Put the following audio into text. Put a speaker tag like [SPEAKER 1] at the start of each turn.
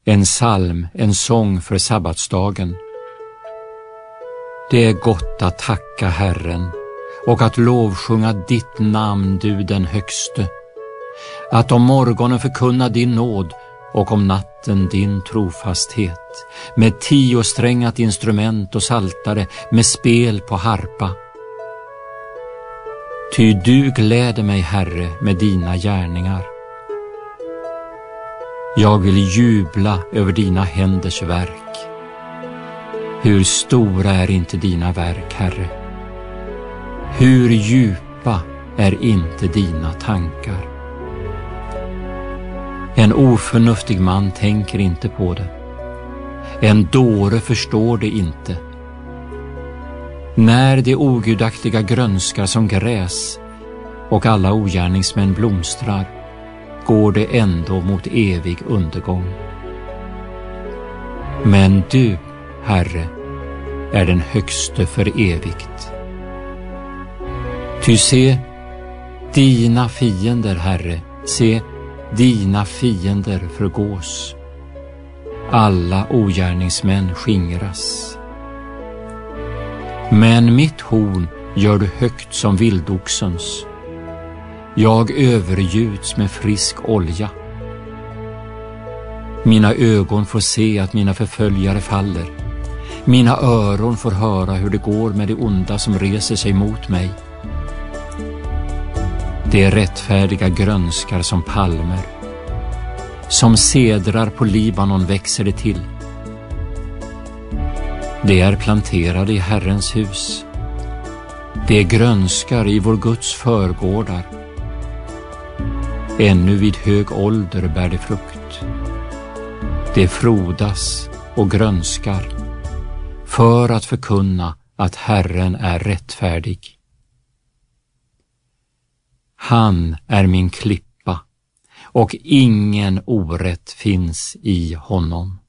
[SPEAKER 1] en psalm, en sång för sabbatsdagen. Det är gott att tacka Herren och att lovsjunga ditt namn, du den högste. Att om morgonen förkunna din nåd och om natten din trofasthet, med 10-strängat instrument och saltare, med spel på harpa. Ty du gläder mig, Herre, med dina gärningar. Jag vill jubla över dina händers verk. Hur stora är inte dina verk, Herre? Hur djupa är inte dina tankar? En oförnuftig man tänker inte på det. En dåre förstår det inte. När de ogudaktiga grönskar som gräs och alla ogärningsmän blomstrar, går det ändå mot evig undergång. Men du, Herre, är den högste för evigt. Ty se, dina fiender, Herre, se, dina fiender förgås. Alla ogärningsmän skingras. Men mitt horn gör du högt som vildoxens. Jag övergjuts med frisk olja. Mina ögon får se att mina förföljare faller. Mina öron får höra hur det går med de onda som reser sig mot mig. Det är rättfärdiga grönskar som palmer. Som cedrar på Libanon växer det till. Det är planterade i Herrens hus. Det är grönskar i vår Guds förgårdar. Ännu vid hög ålder bär det frukt. Det frodas och grönskar för att förkunna att Herren är rättfärdig. Han är min klippa och ingen orätt finns i honom.